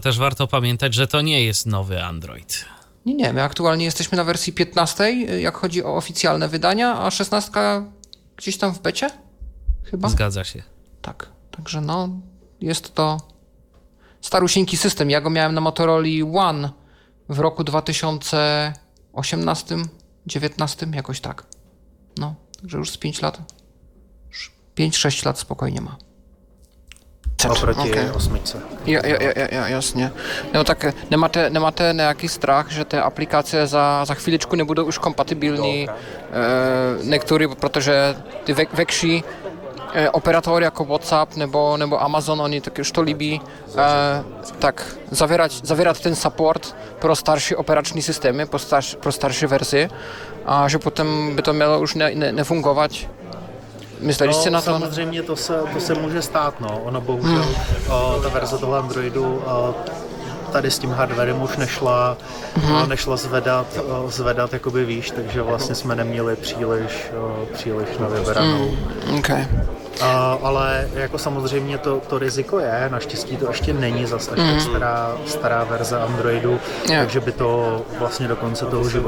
też warto pamiętać, że to nie jest nowy Android. Nie, my aktualnie jesteśmy na wersji 15, jak chodzi o oficjalne wydania, a 16 gdzieś tam w becie? Chyba? Zgadza się. Tak. Także jest to starusieńki system. Ja go miałem na Motorola One w roku 2018, 19, jakoś tak. Także już z 5 lat. 5-6 lat spokojnie ma. Oproti osmičce. Jasně. No tak nemáte nějaký strach, že ty aplikace za chvíličku nebudou už kompatibilní některé, protože ty větší operátory jako WhatsApp nebo Amazon, oni tak už to líbí, tak zavírat ten support pro starší operační systémy, pro starší verzi, a že potom by to mělo už nefungovat. Mysleli jste na to? Samozřejmě to se může stát, Ono bohužel, ta verze toho Androidu tady s tím hardwarem už nešla zvedat jakoby výš, takže vlastně jsme neměli příliš na vybranou. Okay. Ale jako samozřejmě to riziko je, naštěstí to ještě není zas až tak stará verze Androidu, takže by to vlastně do konce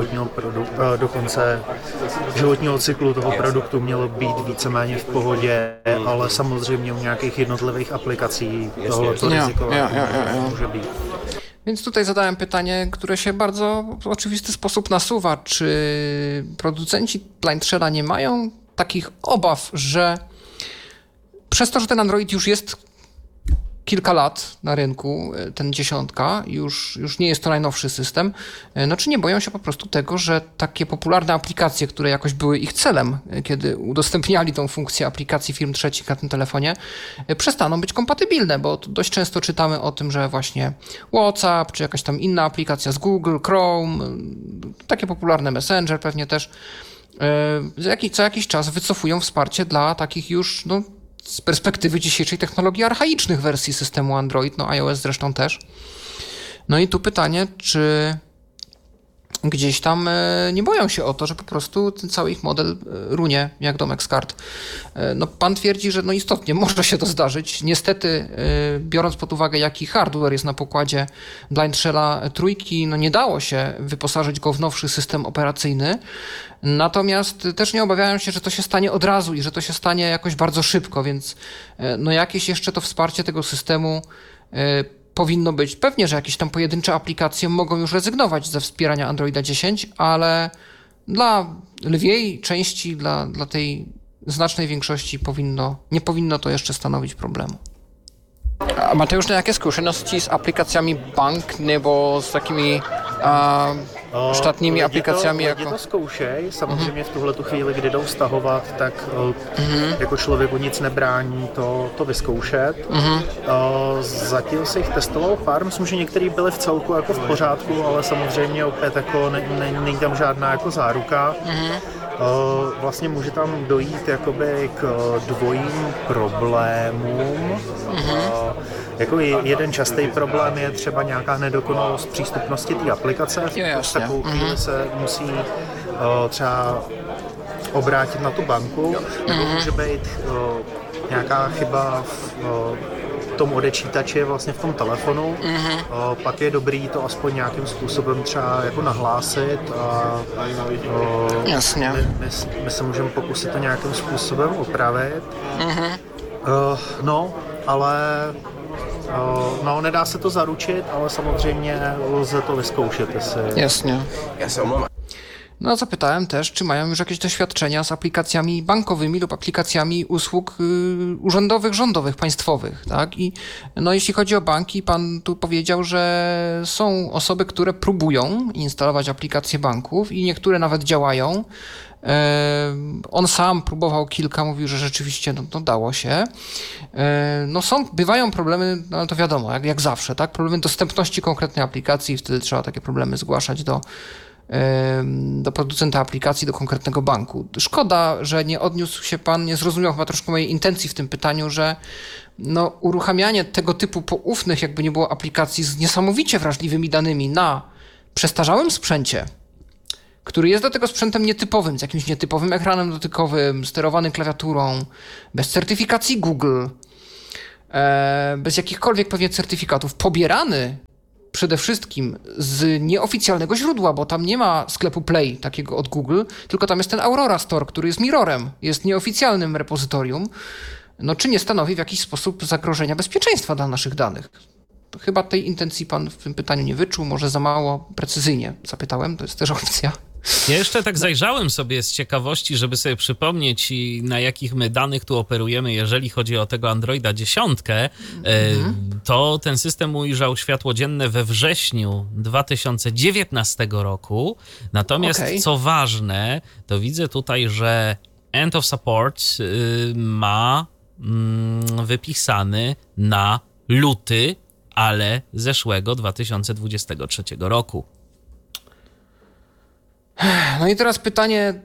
životního cyklu toho produktu mělo být víceméně v pohodě, ale samozřejmě u nějakých jednotlivých aplikací tohleto riziko může být. Więc tutaj zadałem pytanie, które się bardzo w oczywisty sposób nasuwa. Czy producenci Blind Shella nie mają takich obaw, że przez to, że ten Android już jest kilka lat na rynku, ten 10, już nie jest to najnowszy system, czy nie boją się po prostu tego, że takie popularne aplikacje, które jakoś były ich celem, kiedy udostępniali tą funkcję aplikacji firm trzecich na tym telefonie, przestaną być kompatybilne, bo dość często czytamy o tym, że właśnie WhatsApp, czy jakaś tam inna aplikacja z Google, Chrome, takie popularne Messenger pewnie też, co jakiś czas wycofują wsparcie dla takich już, z perspektywy dzisiejszej technologii archaicznych wersji systemu Android, iOS zresztą też. I tu pytanie, czy gdzieś tam nie boją się o to, że po prostu ten cały ich model runie jak domek z kart. Pan twierdzi, że istotnie może się to zdarzyć. Niestety, biorąc pod uwagę, jaki hardware jest na pokładzie Blind Shella 3, nie dało się wyposażyć go w nowszy system operacyjny. Natomiast też nie obawiają się, że to się stanie od razu i że to się stanie jakoś bardzo szybko, więc jakieś jeszcze to wsparcie tego systemu powinno być. Pewnie, że jakieś tam pojedyncze aplikacje mogą już rezygnować ze wspierania Androida 10, ale dla lwiej części, dla tej znacznej większości nie powinno to jeszcze stanowić problemu. A máte už nějaké zkušenosti s aplikacemi bank nebo s takými štátními aplikacemi? Lidi to zkoušej, samozřejmě v tuhletu chvíli, kdy jdou stahovat, tak jako člověku nic nebrání to vyzkoušet. Zatím se jich testovalo pár, myslím, že některý byli v celku jako v pořádku, ale samozřejmě opět jako není tam žádná jako záruka. Vlastně může tam dojít jakoby k dvojím problémům. Jako jeden častý problém je třeba nějaká nedokonalost přístupnosti té aplikace. V takovou chvíli se musí třeba obrátit na tu banku, nebo může být nějaká chyba v tom odečítači vlastně v tom telefonu. Pak je dobrý to aspoň nějakým způsobem třeba jako nahlásit a Jasně. My se můžeme pokusit to nějakým způsobem opravit. Ale nedá se to zaručit, ale samozřejmě lze to vyzkoušet. Jasně. Zapytałem też, czy mają już jakieś doświadczenia z aplikacjami bankowymi lub aplikacjami usług urzędowych, rządowych, państwowych, tak? I jeśli chodzi o banki, pan tu powiedział, że są osoby, które próbują instalować aplikacje banków i niektóre nawet działają. On sam próbował kilka, mówił, że rzeczywiście dało się. Bywają problemy, ale to wiadomo, jak zawsze, tak? Problemy dostępności konkretnej aplikacji, wtedy trzeba takie problemy zgłaszać do producenta aplikacji, do konkretnego banku. Szkoda, że nie odniósł się pan, nie zrozumiał chyba troszkę mojej intencji w tym pytaniu, że uruchamianie tego typu poufnych, jakby nie było, aplikacji z niesamowicie wrażliwymi danymi na przestarzałym sprzęcie, który jest do tego sprzętem nietypowym, z jakimś nietypowym ekranem dotykowym, sterowany klawiaturą, bez certyfikacji Google, bez jakichkolwiek pewnie certyfikatów, pobierany przede wszystkim z nieoficjalnego źródła, bo tam nie ma sklepu Play takiego od Google, tylko tam jest ten Aurora Store, który jest mirrorem, jest nieoficjalnym repozytorium, no czy nie stanowi w jakiś sposób zagrożenia bezpieczeństwa dla naszych danych? To chyba tej intencji pan w tym pytaniu nie wyczuł, może za mało precyzyjnie zapytałem, to jest też opcja. Ja jeszcze tak zajrzałem sobie z ciekawości, żeby sobie przypomnieć, na jakich my danych tu operujemy, jeżeli chodzi o tego Androida 10. To ten system ujrzał światło dzienne we wrześniu 2019 roku. Natomiast co ważne, to widzę tutaj, że End of Support ma wypisany na luty, ale zeszłego 2023 roku. No i teraz pytanie,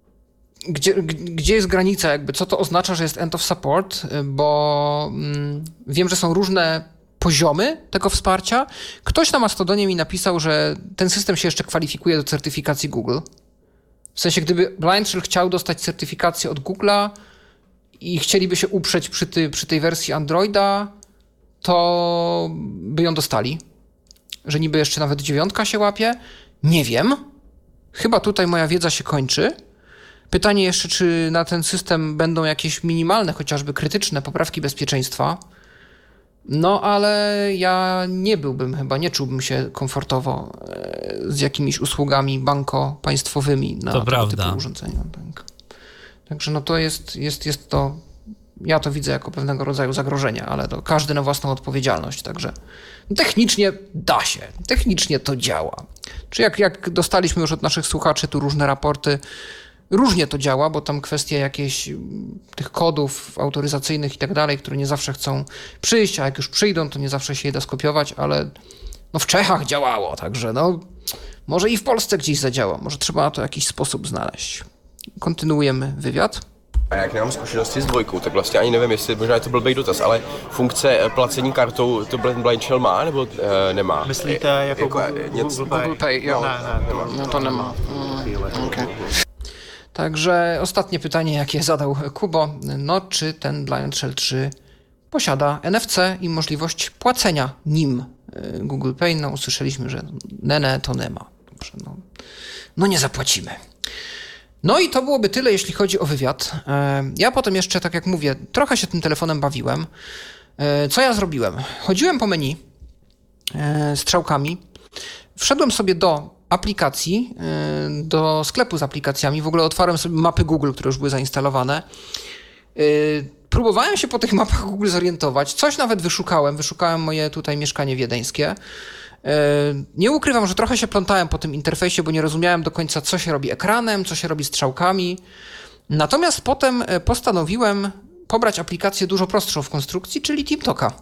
gdzie jest granica, jakby co to oznacza, że jest end of support, bo wiem, że są różne poziomy tego wsparcia. Ktoś na Mastodonie mi napisał, że ten system się jeszcze kwalifikuje do certyfikacji Google. W sensie, gdyby BlindShell chciał dostać certyfikację od Google'a i chcieliby się uprzeć przy tej wersji Androida, to by ją dostali. Że niby jeszcze nawet 9 się łapie. Nie wiem. Chyba tutaj moja wiedza się kończy. Pytanie jeszcze, czy na ten system będą jakieś minimalne, chociażby krytyczne poprawki bezpieczeństwa. No ale ja nie czułbym się komfortowo z jakimiś usługami banko-państwowymi na tego typu urządzenia. Tak. Także no to jest to, ja to widzę jako pewnego rodzaju zagrożenie, ale to każdy na własną odpowiedzialność, także technicznie da się, technicznie to działa. Czy jak dostaliśmy już od naszych słuchaczy tu różne raporty, różnie to działa, bo tam kwestie jakieś tych kodów autoryzacyjnych i tak dalej, które nie zawsze chcą przyjść, a jak już przyjdą, to nie zawsze się je da skopiować, ale no w Czechach działało, także no może i w Polsce gdzieś zadziała, może trzeba na to jakiś sposób znaleźć. Kontynuujemy wywiad. A jak nemám zkušenosti s dvojkou, tak vlastně ani nevím, jestli možná je to blbej dotaz, ale funkce placení kartou to BlindShell má nebo nemá? Myslíte jako Google Pay? Jo. No to nemá. Okay. Także ostatnie pytanie, jakie zadał Kubo, no czy ten BlindShell 3 posiada NFC i możliwość płacenia nim Google Pay? No usłyszeliśmy, że to nie ma. Dobrze, no nie zapłacimy. No i to byłoby tyle, jeśli chodzi o wywiad. Ja potem jeszcze, tak jak mówię, trochę się tym telefonem bawiłem. Co ja zrobiłem? Chodziłem po menu strzałkami, wszedłem sobie do aplikacji, do sklepu z aplikacjami, w ogóle otwarłem sobie mapy Google, które już były zainstalowane. Próbowałem się po tych mapach Google zorientować, coś nawet wyszukałem moje tutaj mieszkanie wiedeńskie. Nie ukrywam, że trochę się plątałem po tym interfejsie, bo nie rozumiałem do końca, co się robi ekranem, co się robi strzałkami. Natomiast potem postanowiłem pobrać aplikację dużo prostszą w konstrukcji, czyli TeamTalka.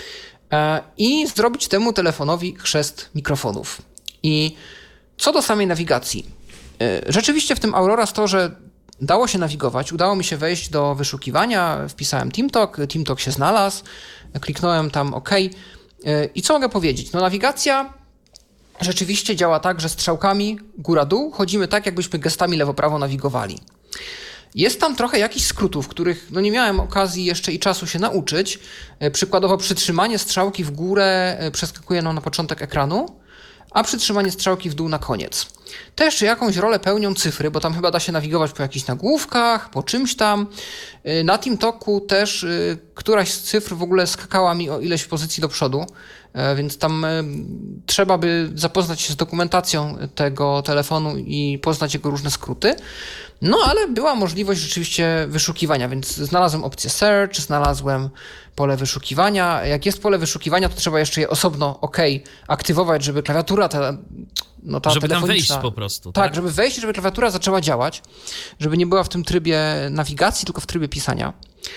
I zrobić temu telefonowi chrzest mikrofonów. I co do samej nawigacji. Rzeczywiście w tym Aurora Store dało się nawigować, udało mi się wejść do wyszukiwania, wpisałem TeamTalk się znalazł, kliknąłem tam OK. I co mogę powiedzieć? No nawigacja rzeczywiście działa tak, że strzałkami góra-dół chodzimy tak, jakbyśmy gestami lewo-prawo nawigowali. Jest tam trochę jakichś skrótów, których no nie miałem okazji jeszcze i czasu się nauczyć. Przykładowo przytrzymanie strzałki w górę przeskakuje nam na początek ekranu, a przytrzymanie strzałki w dół na koniec. Też jakąś rolę pełnią cyfry, bo tam chyba da się nawigować po jakichś nagłówkach, po czymś tam. Na TeamTalku też któraś z cyfr w ogóle skakała mi o ileś pozycji do przodu, więc tam trzeba by zapoznać się z dokumentacją tego telefonu i poznać jego różne skróty. No ale była możliwość rzeczywiście wyszukiwania, więc znalazłem opcję search, znalazłem pole wyszukiwania. Jak jest pole wyszukiwania, to trzeba jeszcze je osobno aktywować, żeby klawiatura ta żeby tam wejść telefoniczna, po prostu. Tak, żeby wejść, żeby klawiatura zaczęła działać, żeby nie była w tym trybie nawigacji, tylko w trybie pisania.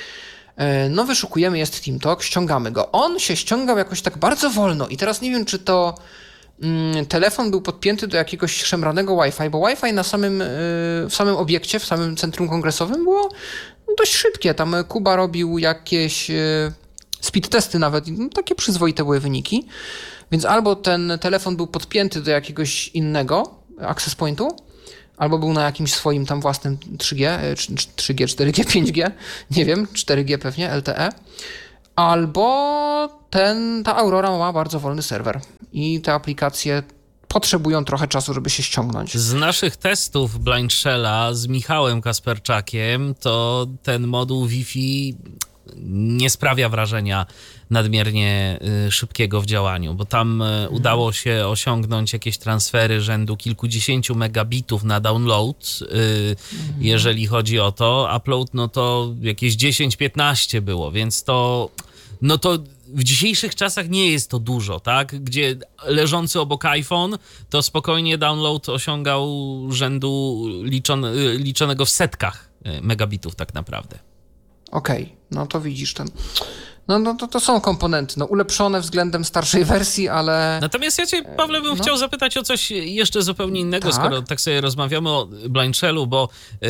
No wyszukujemy, jest TeamTalk, ściągamy go. On się ściągał jakoś tak bardzo wolno i teraz nie wiem, czy to telefon był podpięty do jakiegoś szemranego Wi-Fi, bo Wi-Fi w samym obiekcie, w samym centrum kongresowym było dość szybkie. Tam Kuba robił jakieś speed testy nawet, takie przyzwoite były wyniki. Więc albo ten telefon był podpięty do jakiegoś innego access pointu, albo był na jakimś swoim tam własnym 3G, 4G, 5G, nie wiem, 4G pewnie, LTE, albo ta Aurora ma bardzo wolny serwer i te aplikacje potrzebują trochę czasu, żeby się ściągnąć. Z naszych testów Blind Shella z Michałem Kasperczakiem, to ten moduł Wi-Fi nie sprawia wrażenia nadmiernie szybkiego w działaniu, bo tam udało się osiągnąć jakieś transfery rzędu kilkudziesięciu megabitów na download, jeżeli chodzi o to. Upload, no to jakieś 10-15 było, więc to w dzisiejszych czasach nie jest to dużo, tak? Gdzie leżący obok iPhone, to spokojnie download osiągał rzędu liczonego w setkach megabitów tak naprawdę. Okej, no to widzisz ten... No to są komponenty, ulepszone względem starszej wersji, ale... Natomiast ja cię, Pawle, bym chciał zapytać o coś jeszcze zupełnie innego, tak? Skoro tak sobie rozmawiamy o Blind Shellu, bo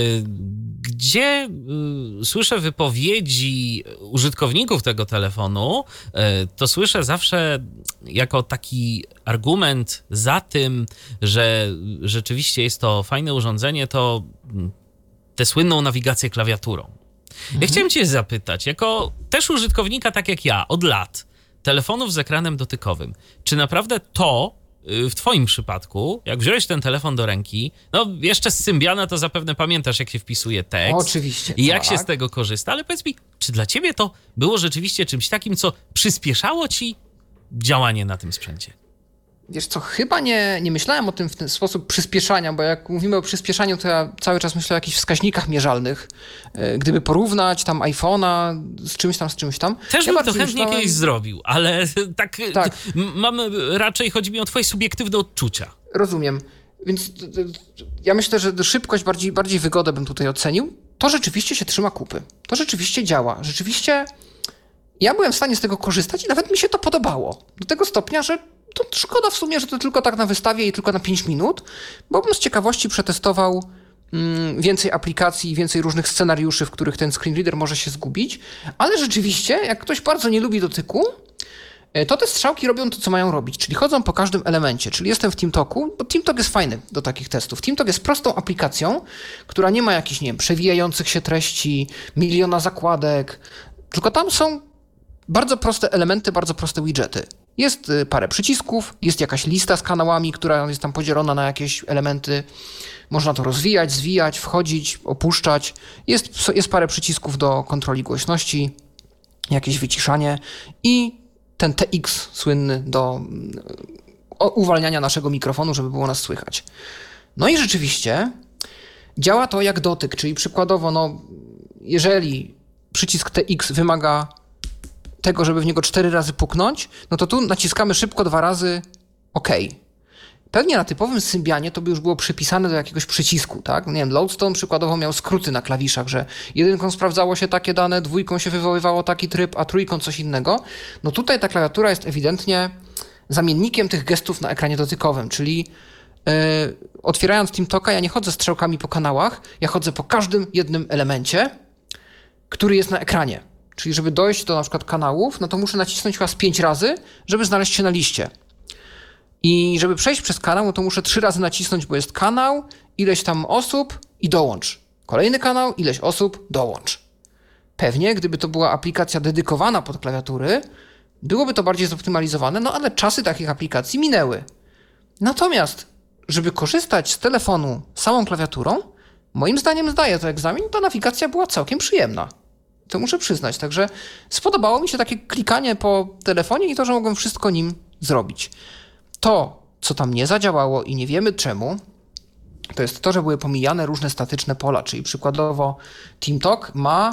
gdzie słyszę wypowiedzi użytkowników tego telefonu, to słyszę zawsze jako taki argument za tym, że rzeczywiście jest to fajne urządzenie, to tę słynną nawigację klawiaturą. Ja chciałem cię zapytać, jako też użytkownika, tak jak ja, od lat, telefonów z ekranem dotykowym, czy naprawdę to w twoim przypadku, jak wziąłeś ten telefon do ręki, jeszcze z Symbiana to zapewne pamiętasz, jak się wpisuje tekst. Oczywiście. I jak się z tego korzysta, ale powiedz mi, czy dla ciebie to było rzeczywiście czymś takim, co przyspieszało ci działanie na tym sprzęcie? Wiesz co, chyba nie myślałem o tym w ten sposób przyspieszania, bo jak mówimy o przyspieszaniu, to ja cały czas myślę o jakichś wskaźnikach mierzalnych. Gdyby porównać tam iPhone'a z czymś tam. Też bym to chętnie kiedyś zrobił, ale tak. Raczej chodzi mi o twoje subiektywne odczucia. Rozumiem. Więc ja myślę, że szybkość, bardziej wygodę bym tutaj ocenił. To rzeczywiście się trzyma kupy. To rzeczywiście działa. Rzeczywiście ja byłem w stanie z tego korzystać i nawet mi się to podobało. Do tego stopnia, że to szkoda w sumie, że to tylko tak na wystawie i tylko na 5 minut, bo bym z ciekawości przetestował więcej aplikacji i więcej różnych scenariuszy, w których ten screen reader może się zgubić, ale rzeczywiście, jak ktoś bardzo nie lubi dotyku, to te strzałki robią to, co mają robić, czyli chodzą po każdym elemencie, czyli jestem w TeamTalku, bo TeamTalk jest fajny do takich testów. TeamTalk jest prostą aplikacją, która nie ma jakichś, przewijających się treści, miliona zakładek, tylko tam są bardzo proste elementy, bardzo proste widgety. Jest parę przycisków, jest jakaś lista z kanałami, która jest tam podzielona na jakieś elementy. Można to rozwijać, zwijać, wchodzić, opuszczać. Jest parę przycisków do kontroli głośności, jakieś wyciszanie i ten TX słynny do uwalniania naszego mikrofonu, żeby było nas słychać. No i rzeczywiście działa to jak dotyk, czyli przykładowo, jeżeli przycisk TX wymaga tego, żeby w niego 4 razy puknąć, to tu naciskamy szybko 2 razy OK. Pewnie na typowym Symbianie to by już było przypisane do jakiegoś przycisku, tak? Loadstone przykładowo miał skróty na klawiszach, że 1 sprawdzało się takie dane, 2 się wywoływało taki tryb, a 3 coś innego. Tutaj ta klawiatura jest ewidentnie zamiennikiem tych gestów na ekranie dotykowym, czyli otwierając TeamTalka, ja nie chodzę strzałkami po kanałach, ja chodzę po każdym jednym elemencie, który jest na ekranie. Czyli żeby dojść do na przykład kanałów, to muszę nacisnąć chyba z 5 razy, żeby znaleźć się na liście. I żeby przejść przez kanał, to muszę 3 razy nacisnąć, bo jest kanał, ileś tam osób i dołącz. Kolejny kanał, ileś osób, dołącz. Pewnie, gdyby to była aplikacja dedykowana pod klawiatury, byłoby to bardziej zoptymalizowane, ale czasy takich aplikacji minęły. Natomiast, żeby korzystać z telefonu samą klawiaturą, moim zdaniem zdaje to egzamin, ta nawigacja była całkiem przyjemna. To muszę przyznać. Także spodobało mi się takie klikanie po telefonie i to, że mogłem wszystko nim zrobić. To, co tam nie zadziałało i nie wiemy czemu, to jest to, że były pomijane różne statyczne pola, czyli przykładowo TeamTalk ma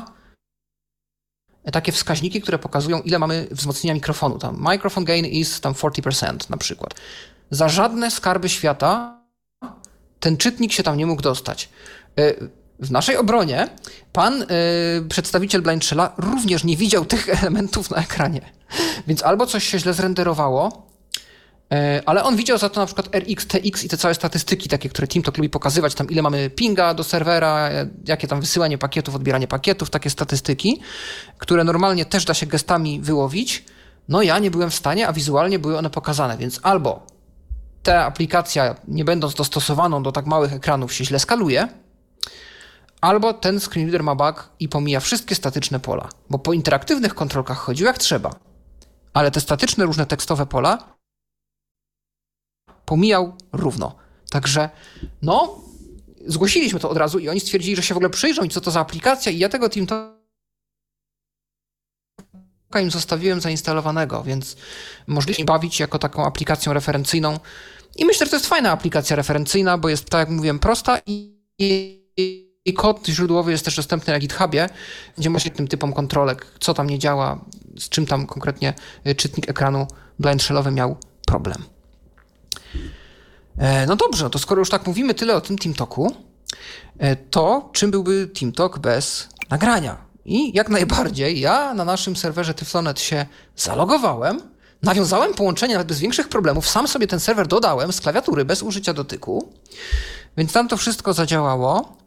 takie wskaźniki, które pokazują, ile mamy wzmocnienia mikrofonu. Tam microphone gain is tam 40% na przykład. Za żadne skarby świata ten czytnik się tam nie mógł dostać. W naszej obronie pan przedstawiciel Blind Shella również nie widział tych elementów na ekranie. Więc albo coś się źle zrenderowało, ale on widział za to na przykład RX, TX i te całe statystyki takie, które TeamTalk lubi pokazywać, tam ile mamy pinga do serwera, jakie tam wysyłanie pakietów, odbieranie pakietów, takie statystyki, które normalnie też da się gestami wyłowić. Ja nie byłem w stanie, a wizualnie były one pokazane, więc albo ta aplikacja, nie będąc dostosowaną do tak małych ekranów, się źle skaluje, albo ten screen reader ma bug i pomija wszystkie statyczne pola, bo po interaktywnych kontrolkach chodził jak trzeba. ale te statyczne różne tekstowe pola pomijał równo. Także no, zgłosiliśmy to od razu i oni stwierdzili, że się w ogóle przyjrzą i co to za aplikacja i ja tego TeamTalka im zostawiłem zainstalowanego, więc możliwe bawić jako taką aplikacją referencyjną i myślę, że to jest fajna aplikacja referencyjna, bo jest, tak jak mówiłem, prosta i kod źródłowy jest też dostępny na GitHubie, gdzie możecie tym typom kontrolek, co tam nie działa, z czym tam konkretnie czytnik ekranu blind shellowy miał problem. No dobrze, no to skoro już tak mówimy tyle o tym TeamTalku, to czym byłby TeamTalk bez nagrania? I jak najbardziej ja na naszym serwerze Tyflonet się zalogowałem, nawiązałem połączenie nawet bez większych problemów, sam sobie ten serwer dodałem z klawiatury bez użycia dotyku, więc tam to wszystko zadziałało.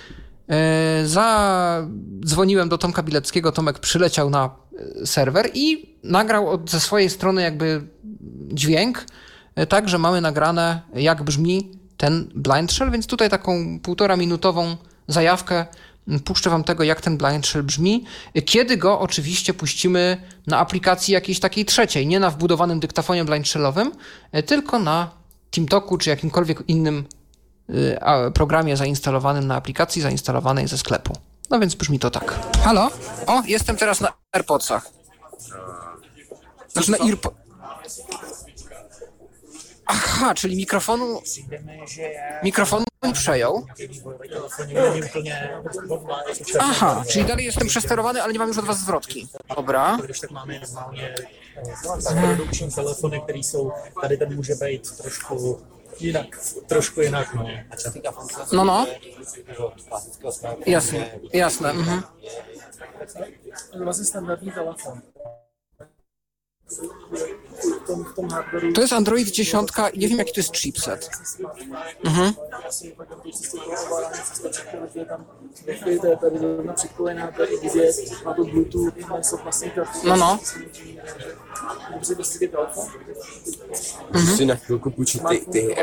Zadzwoniłem do Tomka Bileckiego, Tomek przyleciał na serwer i nagrał ze swojej strony jakby dźwięk, tak, że mamy nagrane jak brzmi ten blind shell, więc tutaj taką 1,5-minutową zajawkę puszczę wam tego, jak ten blind shell brzmi, kiedy go oczywiście puścimy na aplikacji jakiejś takiej trzeciej, nie na wbudowanym dyktafonie blind shellowym, tylko na TeamTalku czy jakimkolwiek innym programie zainstalowanym na aplikacji zainstalowanej ze sklepu. No więc brzmi to tak. Halo? O, jestem teraz na AirPodsach. Znaczy na Aha, czyli mikrofonu nie przejął. Aha, czyli dalej jestem przesterowany, ale nie mam już od was zwrotki. Dobra. Když tak máme normálně produkční telefony, které jsou, tady ten může být trošku jinak, no. No. Jasne. Mhm. Vlastně standardní telefon. To jest Android 10 i nie wiem, jaki to jest chipset. Mhm. No. Si na chvilku půjčit ty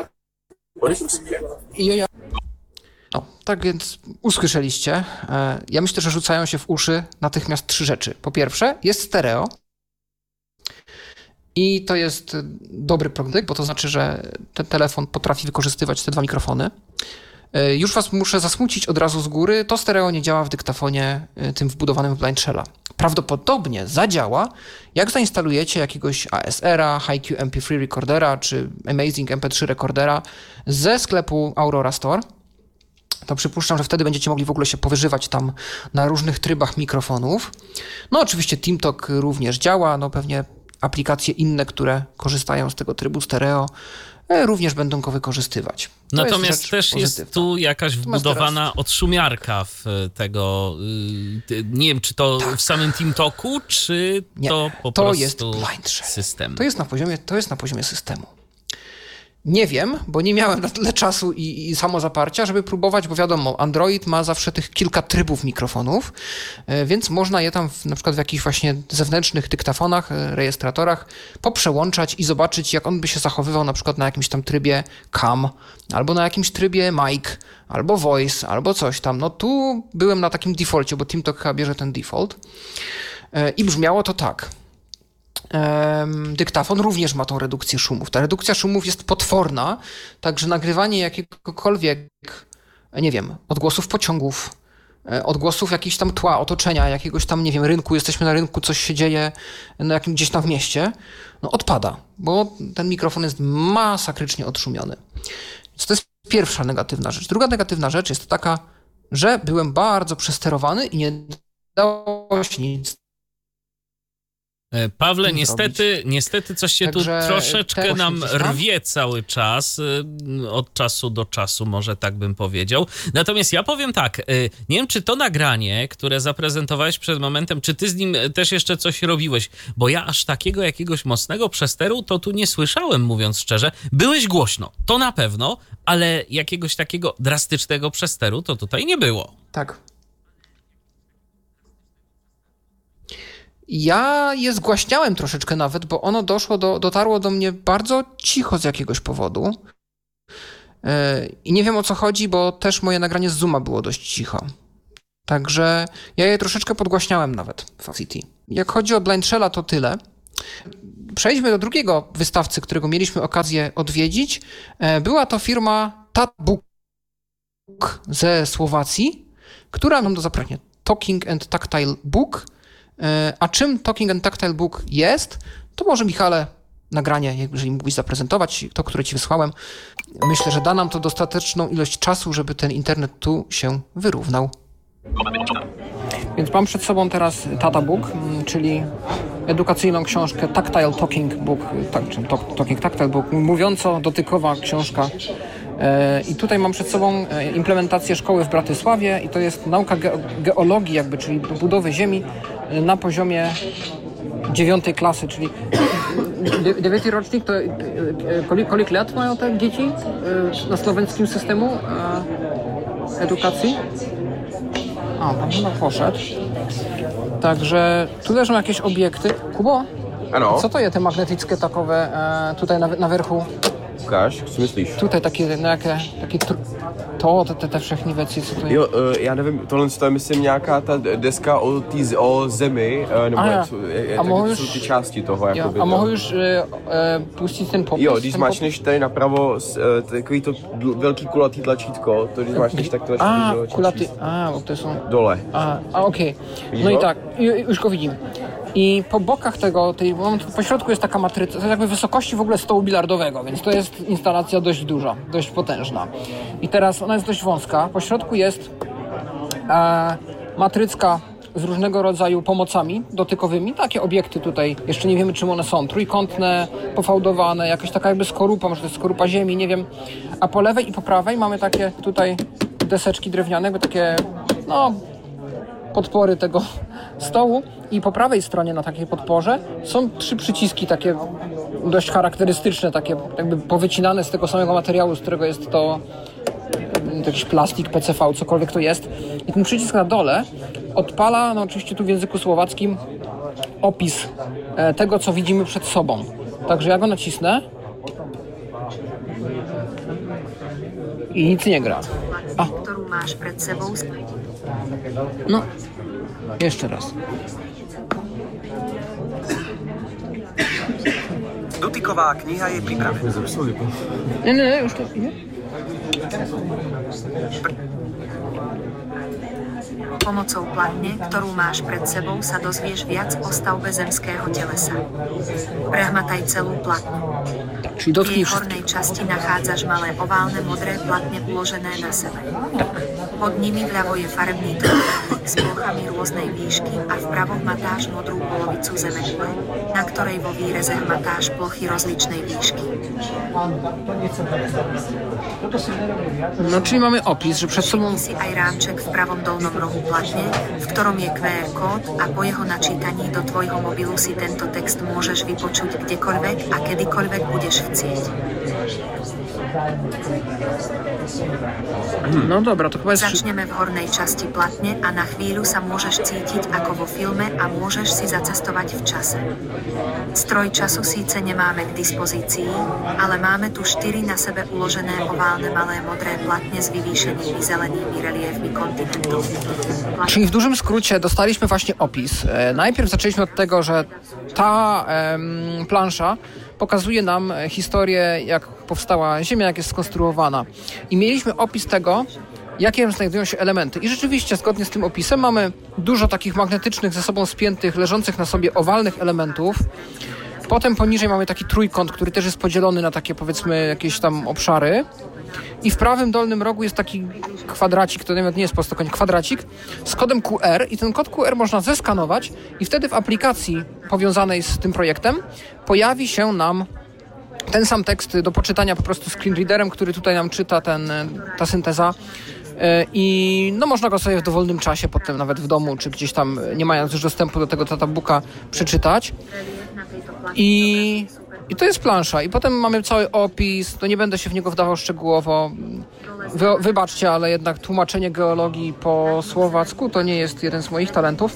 No, tak więc usłyszeliście. Ja myślę, że rzucają się w uszy natychmiast 3 rzeczy. Po pierwsze, jest stereo. I to jest dobry prognostyk, bo to znaczy, że ten telefon potrafi wykorzystywać te 2 mikrofony. Już was muszę zasmucić od razu z góry. To stereo nie działa w dyktafonie tym wbudowanym w blind shella. Prawdopodobnie zadziała, jak zainstalujecie jakiegoś ASR-a, HiQ MP3 recordera czy Amazing MP3 recordera ze sklepu Aurora Store. To przypuszczam, że wtedy będziecie mogli w ogóle się powyżywać tam na różnych trybach mikrofonów. No oczywiście TeamTalk również działa, no pewnie aplikacje inne, które korzystają z tego trybu stereo, również będą go wykorzystywać. Natomiast też jest tu jakaś wbudowana odszumiarka w tego, nie wiem, czy to w samym TeamTalku, czy to po prostu jest blind shell. System. To jest na poziomie systemu. Nie wiem, bo nie miałem na tyle czasu i samozaparcia, żeby próbować, bo wiadomo, Android ma zawsze tych kilka trybów mikrofonów, więc można je tam na przykład w jakichś właśnie zewnętrznych dyktafonach, rejestratorach poprzełączać i zobaczyć, jak on by się zachowywał na przykład na jakimś tam trybie cam, albo na jakimś trybie mic, albo voice, albo coś tam. No tu byłem na takim defaulcie, bo TeamTalk chyba bierze ten default i brzmiało to tak. Dyktafon również ma tą redukcję szumów. Ta redukcja szumów jest potworna, także nagrywanie jakiegokolwiek, nie wiem, odgłosów pociągów, odgłosów jakichś tam tła, otoczenia, jakiegoś tam, nie wiem, rynku, jesteśmy na rynku, coś się dzieje gdzieś tam w mieście, no odpada, bo ten mikrofon jest masakrycznie odszumiony. Więc to jest pierwsza negatywna rzecz. Druga negatywna rzecz jest taka, że byłem bardzo przesterowany i nie dało się nic. Pawle, niestety coś się Także tu troszeczkę nam rwie cały czas, od czasu do czasu, może tak bym powiedział. Natomiast ja powiem tak, nie wiem, czy to nagranie, które zaprezentowałeś przed momentem, czy ty z nim też jeszcze coś robiłeś, bo ja aż takiego jakiegoś mocnego przesteru to tu nie słyszałem, mówiąc szczerze. Byłeś głośno, to na pewno, ale jakiegoś takiego drastycznego przesteru to tutaj nie było. Tak. Ja je zgłaśniałem troszeczkę nawet, bo ono dotarło do mnie bardzo cicho z jakiegoś powodu. I nie wiem, o co chodzi, bo też moje nagranie z Zooma było dość cicho. Także ja je troszeczkę podgłaśniałem nawet w Audacity. Jak chodzi o blind shella, to tyle. Przejdźmy do drugiego wystawcy, którego mieliśmy okazję odwiedzić. Była to firma TATBook ze Słowacji, która nam do zapraszania Talking and Tactile Book. A czym Talking and Tactile Book jest, to może Michale nagranie, jeżeli mógłbyś zaprezentować, to, które ci wysłałem. Myślę, że da nam to dostateczną ilość czasu, żeby ten internet tu się wyrównał. Więc mam przed sobą teraz TATBook, czyli edukacyjną książkę Tactile Talking Book, Talking Tactile Book, mówiąco-dotykowa książka. I tutaj mam przed sobą implementację szkoły w Bratysławie i to jest nauka geologii jakby, czyli budowy ziemi na poziomie 9 klasy, czyli 9 rocznik, to kolik lat mają te dzieci na słoweńskim systemu edukacji? Pan chyba poszedł. Także tu leżą jakieś obiekty. Kubo, co to jest te magnetyckie takowe tutaj na wierchu? Ukáž, co myslíš? Tutaj takie te wszechnivecy, co to jest? Jo, já nevím, tohle je myslím nějaká ta deska o zemi, nebo to jsou ty části toho. A mohu już puścić ten popis? Jo, když zmáčneš tady napravo, takový to velký kulatý tlačítko, to když zmáčneš, tak to ještě kulatý, bo to są... Dole. Okej. No i tak, już go widzimy. I po bokach tego, po środku jest taka matryca, to jest jakby wysokości w ogóle stołu bilardowego, więc to jest instalacja dość duża, dość potężna. I teraz ona jest dość wąska. Po środku jest matrycka z różnego rodzaju pomocami dotykowymi. Takie obiekty tutaj, jeszcze nie wiemy czym one są. Trójkątne, pofałdowane, jakaś taka jakby skorupa, może to jest skorupa ziemi, nie wiem. A po lewej i po prawej mamy takie tutaj deseczki drewniane, jakby takie, podpory tego stołu i po prawej stronie na takiej podporze są 3 przyciski takie dość charakterystyczne, takie jakby powycinane z tego samego materiału, z którego jest to jakiś plastik, PCV, cokolwiek to jest. I ten przycisk na dole odpala, oczywiście tu w języku słowackim, opis tego, co widzimy przed sobą. Także ja go nacisnę i nic nie gra. Którą masz przed sobą. Jeszcze raz. Dotyková kniha je pripravená. Nie, już to nie. Pomocou platne, ktorú máš pred sebou, sa dozvieš viac o stavbe zemského telesa. Prehmataj celú platnu. Czyli V dotknij jej hornej časti nachádzaš malé oválne modré platne uložené na sebe. Pod nimi vľavo je farebný trojúholník s plochami rôznej výšky a vpravo hmatáš modrú polovicu zemegule, na ktorej vo výreze hmatáš plochy rozličnej výšky. Czyli mamy opis, że przed sobą... Si aj rámček v pravom dolnom rohu platne, v ktorom je QR kód a po jeho načítaní do tvojho mobilu si tento text môžeš vypočuť kdekoľvek a kedykoľvek budeš chcieť. No dobra, to chyba jest... Začneme v hornej časti platne a na chvíľu sa môžeš cítiť ako vo filme a môžeš si zacestovať v čase. Stroj času síce nemáme k dispozícii, ale máme tu 4 na sebe uložené oválne malé modré platne s vyvýšenými zelenými reliefmi kontynentov. Czyli w dużym skrócie dostaliśmy właśnie opis. Najpierw zaczęliśmy od tego, że ta plansza pokazuje nam historię, jak powstała Ziemia, jak jest skonstruowana. I mieliśmy opis tego, jakie znajdują się elementy. I rzeczywiście, zgodnie z tym opisem, mamy dużo takich magnetycznych, ze sobą spiętych, leżących na sobie owalnych elementów. Potem poniżej mamy taki trójkąt, który też jest podzielony na takie, powiedzmy, jakieś tam obszary. I w prawym dolnym rogu jest taki kwadracik, to nawet nie jest prostokąt, kwadracik z kodem QR i ten kod QR można zeskanować i wtedy w aplikacji powiązanej z tym projektem pojawi się nam ten sam tekst do poczytania po prostu screenreaderem, który tutaj nam czyta ta synteza. I można go sobie w dowolnym czasie, potem nawet w domu, czy gdzieś tam, nie mając już dostępu do tego TATBooka, przeczytać. I to jest plansza. I potem mamy cały opis, to nie będę się w niego wdawał szczegółowo. Wybaczcie, ale jednak tłumaczenie geologii po słowacku to nie jest jeden z moich talentów.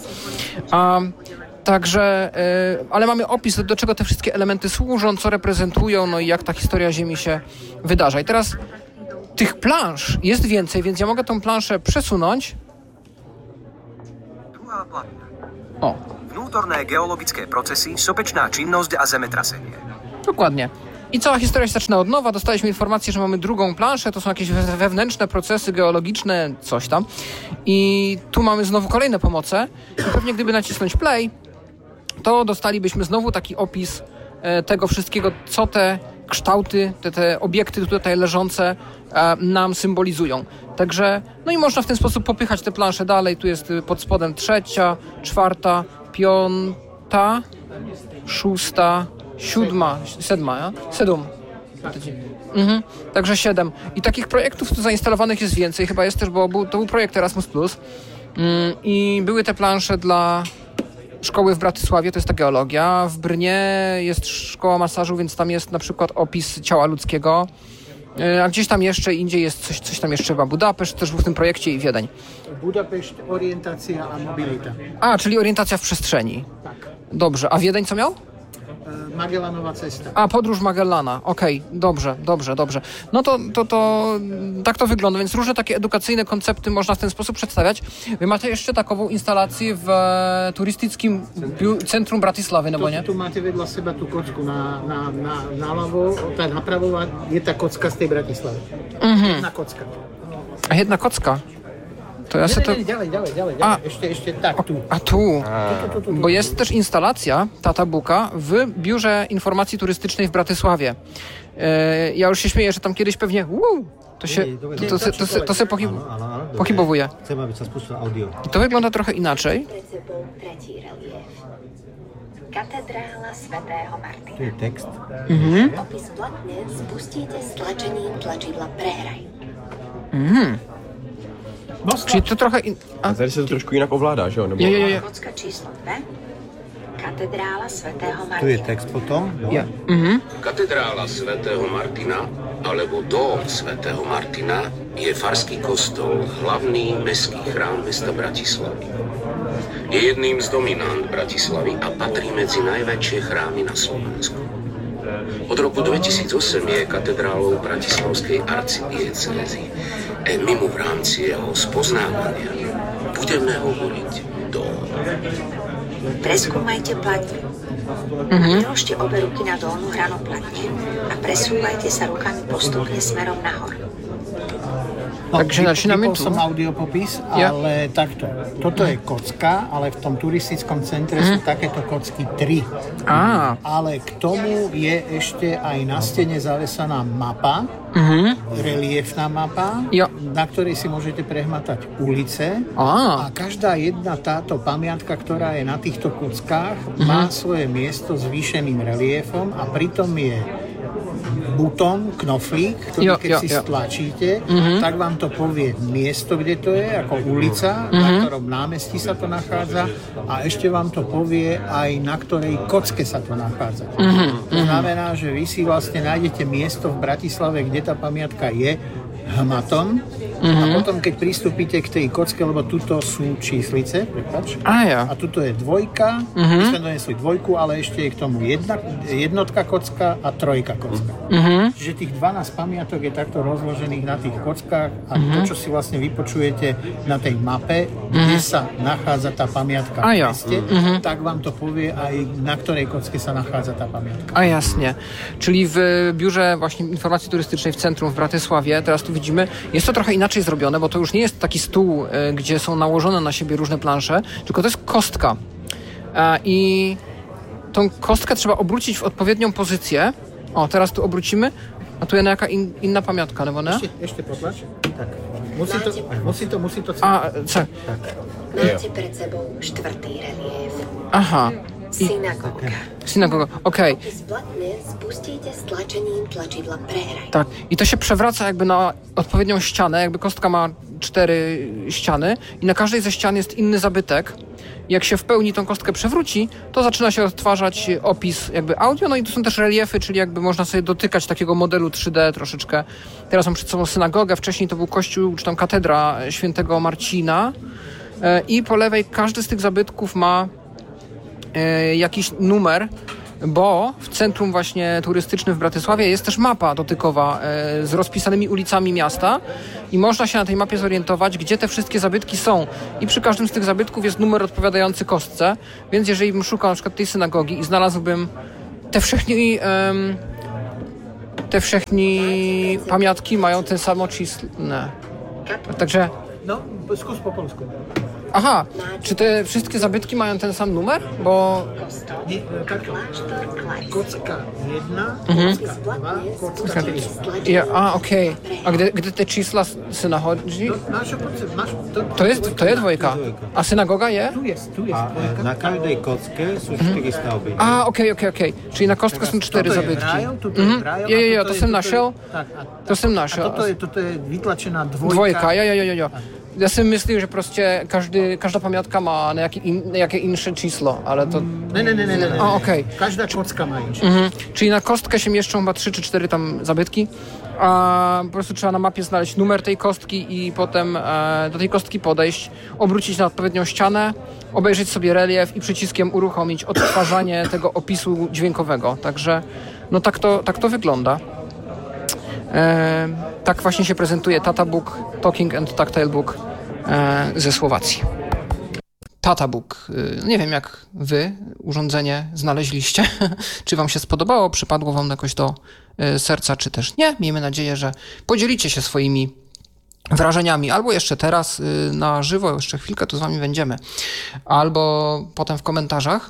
Także, ale mamy opis, do czego te wszystkie elementy służą, co reprezentują, i jak ta historia Ziemi się wydarza. I teraz tych plansz jest więcej, więc ja mogę tą planszę przesunąć. O. vnútorné geologické procesy, sopečná činnosť a zemetrasenie. Dokładnie. I cała historia się zaczyna od nowa. Dostaliśmy informację, że mamy drugą planszę. To są jakieś wewnętrzne procesy geologiczne, coś tam. I tu mamy znowu kolejne pomoce. I pewnie gdyby nacisnąć play, to dostalibyśmy znowu taki opis tego wszystkiego, co te kształty, te obiekty tutaj leżące nam symbolizują. Także, no i można w ten sposób popychać te plansze dalej. Tu jest pod spodem 3., 4., 5., 6., 7. 7. Także 7. I takich projektów tu zainstalowanych jest więcej. Chyba jest też, bo to był projekt Erasmus+. I były te plansze dla szkoły w Bratysławie, to jest ta geologia. W Brnie jest szkoła masażu, więc tam jest na przykład opis ciała ludzkiego. A gdzieś tam jeszcze indziej jest coś tam jeszcze chyba. Budapeszt też był w tym projekcie i Wiedeń. Budapeszt, orientacja a mobilita. A, czyli orientacja w przestrzeni. Tak. Dobrze. A Wiedeń co miał? Magellanowa cesta. A, podróż Magellana. Okej, dobrze. No to tak to wygląda, więc różne takie edukacyjne koncepty można w ten sposób przedstawiać. Wy macie jeszcze takową instalację w turystycznym centrum Bratislavy, no bo nie? Tu máte vedľa seba tú kocku naľavo, tá napravo je tá kocka z tej Bratislavy. Jedna kocka. A jedna kocka? To ja sobie to... Ďalej. A. Ešte tak, tu. A tu, bo jest też instalacja Tata Buka w Biurze Informacji Turystycznej w Bratysławie. Ja już się śmieję, że tam kiedyś pewnie to se pochybowuje. Chcem, aby sa spustilo audio. I to wygląda trochę inaczej. Katedrála svätého Martina. Tu je text. Opis platne spustíte stlačením tlačidla Prehraj. Czyli to trochę... A tady se to trošku jinak ovládá, že jo? Nebo... Je. Kocka číslo 2. Katedrála svätého Martina. Tu je text potom. Ja. Katedrála svätého Martina alebo dóm svätého Martina je farský kostol, hlavný mestský chrám mesta Bratislavy. Je jedným z dominant Bratislavy a patrí medzi najväčšie chrámy na Slovensku. Od roku 2008 je katedrálou bratislavskej arcidiecézy. Mimo v rámci jeho spoznávania budeme hovoriť dóm. Preskúmajte platne. Vyložte obe ruky na dolnú hranu platne a presúvajte sa rukami postupne smerom nahor. Takže začíname tu. Som audiopopis, ale takto. Toto je kocka, ale v tom turistickom centre sú takéto kocky 3. Ale k tomu je ešte aj na stene zavesaná mapa, reliefná mapa, na ktorej si môžete prehmatať ulice. A každá jedna táto pamiatka, ktorá je na týchto kockách, má svoje miesto s zvýšeným reliefom a pritom je butón, knoflík, ktorý keď si stlačíte, tak vám to povie miesto, kde to je, ako ulica, na ktorom námestí sa to nachádza a ešte vám to povie aj na ktorej kocke sa to nachádza. To znamená, že vy si vlastne nájdete miesto v Bratislave, kde tá pamiatka je, hmatom a potom, keď pristúpite k tej kocke, lebo tuto sú číslice, a tuto je 2, my sme donesli 2, ale ešte je k tomu jednotka kocka a 3 kocka. Čiže tých 12 pamiatok je takto rozložených na tých kockách a to, čo si vlastne vypočujete na tej mape, kde sa nachádza tá pamiatka v meste, tak vám to povie aj na ktorej kocke sa nachádza tá pamiatka. A jasnie. Czyli w Biurze właśnie Informacji Turystycznej w centrum w Bratysławie, teraz tu widzimy, jest to trochę inaczej zrobione, bo to już nie jest taki stół, gdzie są nałożone na siebie różne plansze, tylko to jest kostka. I tą kostkę trzeba obrócić w odpowiednią pozycję. O, teraz tu obrócimy, a tu jest jaka inna pamiątka, no nie? Jeszcze potlać? Tak. Musí to co? Tak. Máte pred sebou 4. relief. Aha. Synagoga, okej. Opis platne spustíte stlačením tlačidla Prehraj. Tak, i to się przewraca jakby na odpowiednią ścianę, jakby kostka ma 4 ściany i na każdej ze ścian jest inny zabytek. Jak się w pełni tą kostkę przewróci, to zaczyna się odtwarzać opis jakby audio, no i tu są też reliefy, czyli jakby można sobie dotykać takiego modelu 3D troszeczkę. Teraz mam przed sobą synagogę, wcześniej to był kościół, czy tam katedra świętego Marcina i po lewej każdy z tych zabytków ma jakiś numer bo w centrum właśnie turystycznym w Bratysławie jest też mapa dotykowa z rozpisanymi ulicami miasta i można się na tej mapie zorientować, gdzie te wszystkie zabytki są. I przy każdym z tych zabytków jest numer odpowiadający kostce, więc jeżeli bym szukał na przykład tej synagogi i znalazłbym te wszechni pamiątki mają ten samo cisne. Także... No, skús po polsku. Aha, czy te wszystkie zabytki mają ten sam numer? Bo... Nie, tak, kocka 1, kocka 2, kocka 3. Okej. A gdy te čísla se nahodí? To je dvojka. A synagoga je? Tu jest A na každej kocke sú 4 stavby. Okej. Czyli na kostce są 4 zabytki. To jsem našel. To jsem našel. A toto je vytlačená dvojka. Jo. Ja si myslím, že prostě každá pamiątka ma jakie inne číslo, ale to... Nie. Okej. Każda kocka ma inne. Czyli na kostkę się mieszczą chyba 3 czy 4 tam zabytki, a po prostu trzeba na mapie znaleźć numer tej kostki i potem do tej kostki podejść, obrócić na odpowiednią ścianę, obejrzeć sobie relief i przyciskiem uruchomić odtwarzanie tego opisu dźwiękowego. Także no tak to wygląda. Tak właśnie się prezentuje Tata Book, Talking and Tactile Book ze Słowacji. Tata Book. Nie wiem, jak wy urządzenie znaleźliście. Czy wam się spodobało, przypadło wam jakoś do serca, czy też nie. Miejmy nadzieję, że podzielicie się swoimi wrażeniami, albo jeszcze teraz na żywo, jeszcze chwilkę tu z wami będziemy, albo potem w komentarzach.